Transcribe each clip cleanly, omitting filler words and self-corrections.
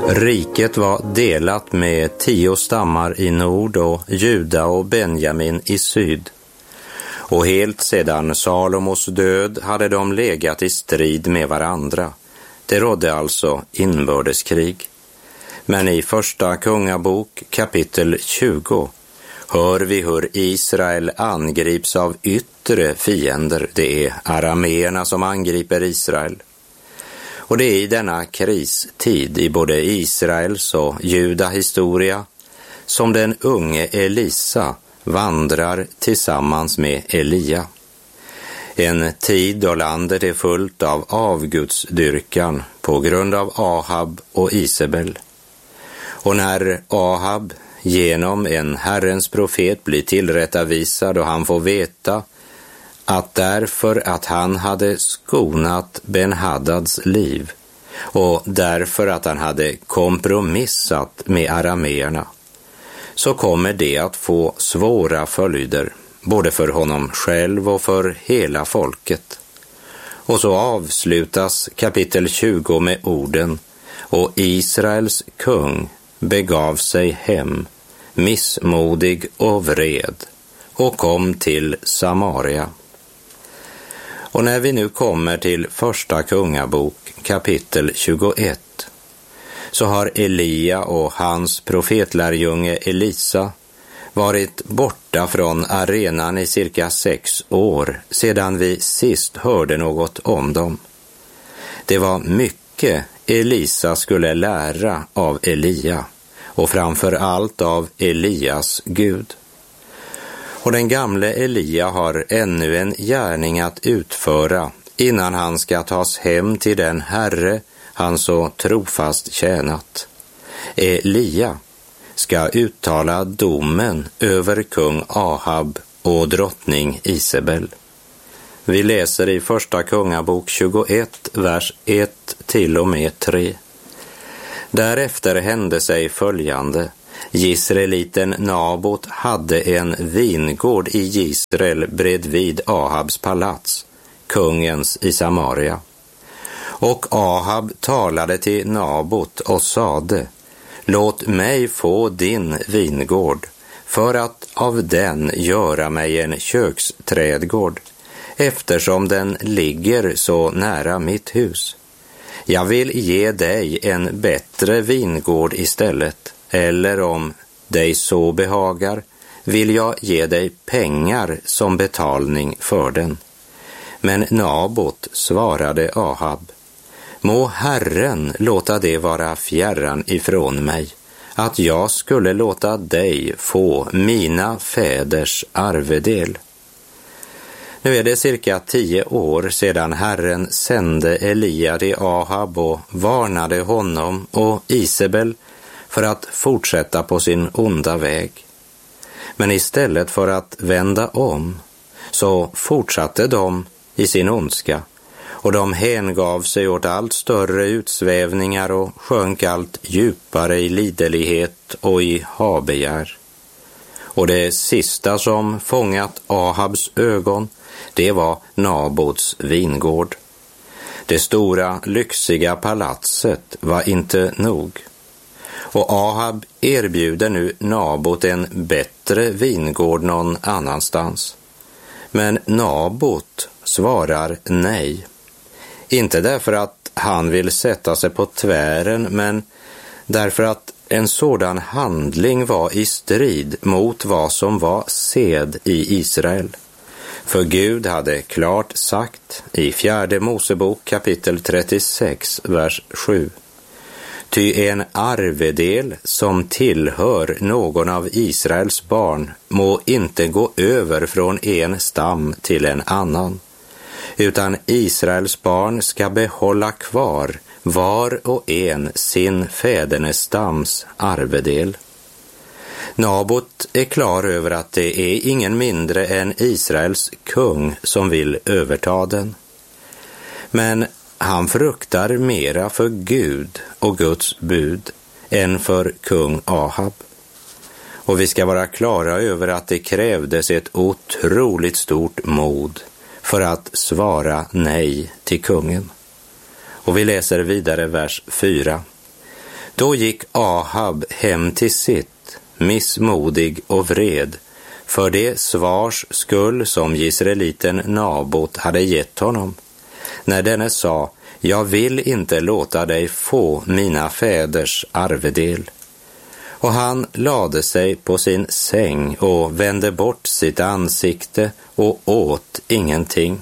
Riket var delat med 10 stammar i nord och Juda och Benjamin i syd. Och helt sedan Salomos död hade de legat i strid med varandra. Det rådde alltså inbördeskrig. Men i första kungabok kapitel 20 hör vi hur Israel angrips av yttre fiender. Det är arameerna som angriper Israel. Och det är i denna kristid i både Israels och Juda historia som den unge Elisa vandrar tillsammans med Elia. En tid då landet är fullt av avgudsdyrkan på grund av Ahab och Isabel. Och när Ahab genom en Herrens profet blir tillrättavisad och han får veta att därför att han hade skonat Ben-Hadads liv och därför att han hade kompromissat med arameerna, så kommer det att få svåra följder både för honom själv och för hela folket. Och så avslutas kapitel 20 med orden: och Israels kung begav sig hem, missmodig och vred, och kom till Samaria. Och när vi nu kommer till första kungabok kapitel 21 så har Elia och hans profetlärjunge Elisa varit borta från arenan i cirka 6 år sedan vi sist hörde något om dem. Det var mycket Elisa skulle lära av Elia och framför allt av Elias Gud. Och den gamle Elia har ännu en gärning att utföra innan han ska tas hem till den Herre han så trofast tjänat. Elia ska uttala domen över kung Ahab och drottning Isabel. Vi läser i första kungabok 21, vers 1 till och med 3. Därefter hände sig följande. Jisraeliten Nabot hade en vingård i Jisrael bredvid Ahabs palats, kungens i Samaria. Och Ahab talade till Nabot och sade: låt mig få din vingård för att av den göra mig en köksträdgård, eftersom den ligger så nära mitt hus. Jag vill ge dig en bättre vingård istället, eller om dig så behagar vill jag ge dig pengar som betalning för den. Men Nabot svarade Ahab: må Herren låta det vara fjärran ifrån mig, att jag skulle låta dig få mina fäders arvedel. Nu är det cirka 10 år sedan Herren sände Elia till Ahab och varnade honom och Isabel för att fortsätta på sin onda väg. Men istället för att vända om så fortsatte de i sin ondska, och de hängav sig åt allt större utsvävningar och sjönk allt djupare i liderlighet och i habegär. Och det sista som fångat Ahabs ögon, det var Nabots vingård. Det stora lyxiga palatset var inte nog. Och Ahab erbjuder nu Nabot en bättre vingård någon annanstans. Men Nabot svarar nej. Inte därför att han vill sätta sig på tvären, men därför att en sådan handling var i strid mot vad som var sed i Israel. För Gud hade klart sagt i 4 Mosebok kapitel 36, vers 7: ty en arvedel som tillhör någon av Israels barn må inte gå över från en stam till en annan, utan Israels barn ska behålla kvar var och en sin fädernestams arvedel. Nabot är klar över att det är ingen mindre än Israels kung som vill överta den. Men han fruktar mera för Gud och Guds bud än för kung Ahab. Och vi ska vara klara över att det krävdes ett otroligt stort mod för att svara nej till kungen. Och vi läser vidare vers 4. Då gick Ahab hem till sitt, missmodig och vred, för det svars skull som Jisraeliten Nabot hade gett honom. När denne sa, jag vill inte låta dig få mina fäders arvedel. Och han lade sig på sin säng och vände bort sitt ansikte och åt ingenting.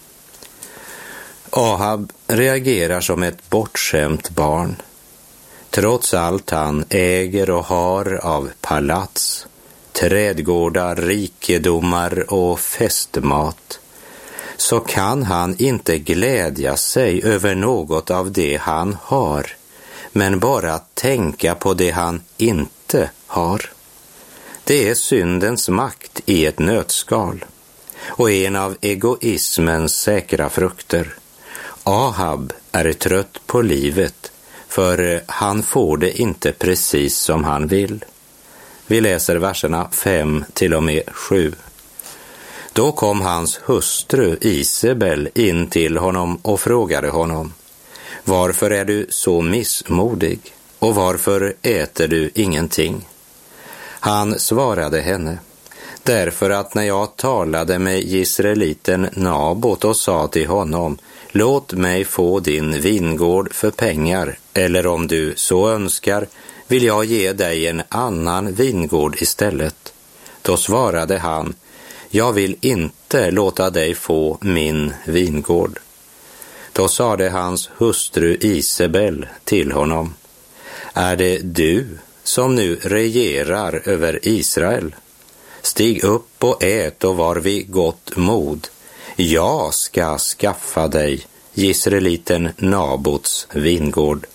Ahab reagerar som ett bortskämt barn. Trots allt han äger och har av palats, trädgårdar, rikedomar och festmat, så kan han inte glädja sig över något av det han har, men bara tänka på det han inte har. Det är syndens makt i ett nötskal och en av egoismens säkra frukter. Ahab är trött på livet, för han får det inte precis som han vill. Vi läser verserna 5 till och med 7. Då kom hans hustru Isabel in till honom och frågade honom, varför är du så missmodig och varför äter du ingenting? Han svarade henne, därför att när jag talade med Jisraeliten Nabot och sa till honom, låt mig få din vingård för pengar, eller om du så önskar vill jag ge dig en annan vingård istället. Då svarade han, jag vill inte låta dig få min vingård. Då sade hans hustru Isabel till honom, är det du som nu regerar över Israel? Stig upp och ät och var vid gott mod. Jag ska skaffa dig Jisraeliten Nabots vingård.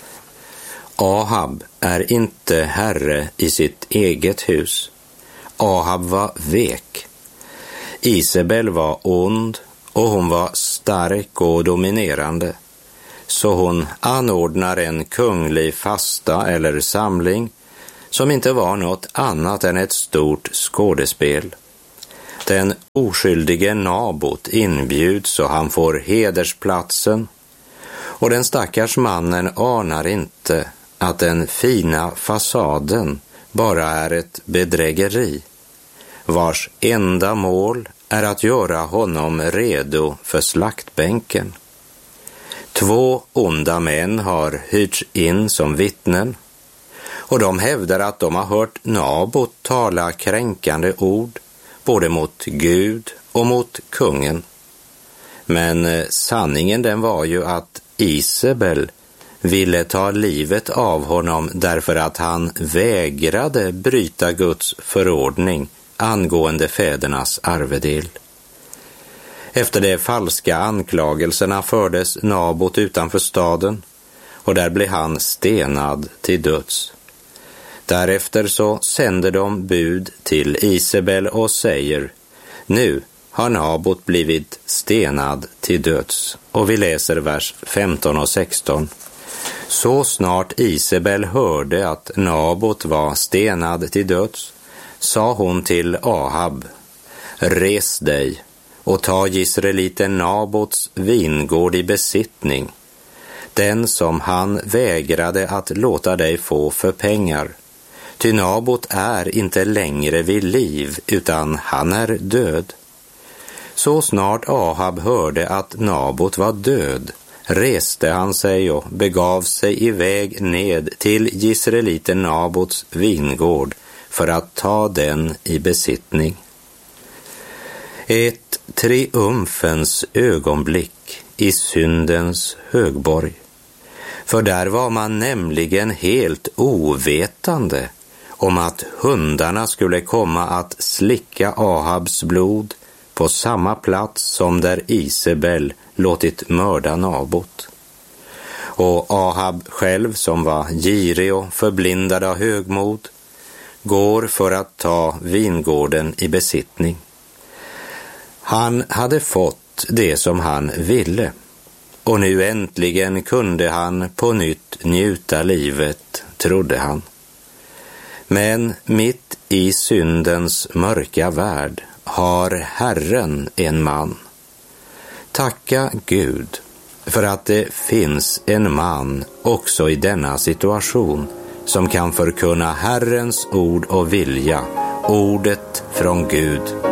Ahab är inte herre i sitt eget hus. Ahab var vek. Isabel var ond och hon var stark och dominerande. Så hon anordnar en kunglig fasta eller samling som inte var något annat än ett stort skådespel. Den oskyldige Nabot inbjuds och han får hedersplatsen, och den stackars mannen anar inte att den fina fasaden bara är ett bedrägeri, vars enda mål är att göra honom redo för slaktbänken. 2 onda män har hyrts in som vittnen, och de hävdar att de har hört Nabot tala kränkande ord både mot Gud och mot kungen. Men sanningen den var ju att Isabel ville ta livet av honom därför att han vägrade bryta Guds förordning angående fädernas arvedel. Efter de falska anklagelserna fördes Nabot utanför staden, och där blev han stenad till döds. Därefter så sänder de bud till Isabel och säger, nu har Nabot blivit stenad till döds. Och vi läser vers 15 och 16. Så snart Isabel hörde att Nabot var stenad till döds, sa hon till Ahab, res dig och ta Jisraeliten Nabots vingård i besittning, den som han vägrade att låta dig få för pengar. Ty Nabot är inte längre vid liv, utan han är död. Så snart Ahab hörde att Nabot var död, reste han sig och begav sig iväg ned till Jisraeliten Nabots vingård för att ta den i besittning. Ett triumfens ögonblick i syndens högborg. För där var man nämligen helt ovetande om att hundarna skulle komma att slicka Ahabs blod på samma plats som där Isabel låtit mörda Nabot. Och Ahab själv, som var girig och förblindad av högmod, går för att ta vingården i besittning. Han hade fått det som han ville, och nu äntligen kunde han på nytt njuta livet, trodde han. Men mitt i syndens mörka värld har Herren en man. Tacka Gud för att det finns en man också i denna situation som kan förkunna Herrens ord och vilja, ordet från Gud.